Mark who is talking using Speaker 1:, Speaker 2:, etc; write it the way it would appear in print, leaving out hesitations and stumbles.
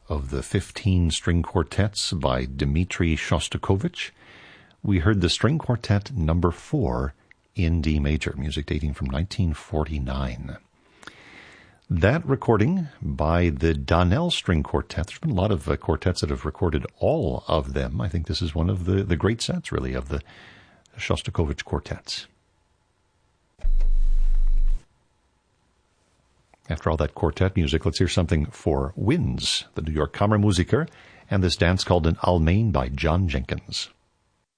Speaker 1: of the 15 string quartets by Dmitri Shostakovich. We heard the String Quartet number 4 in D major, music dating from 1949. That recording by the Donnell String Quartet. There's been a lot of quartets that have recorded all of them. I think this is one of the great sets, really, of the Shostakovich quartets. After all that quartet music, let's hear something for winds, the New York Kammermusiker, and this dance called an Almain by John Jenkins.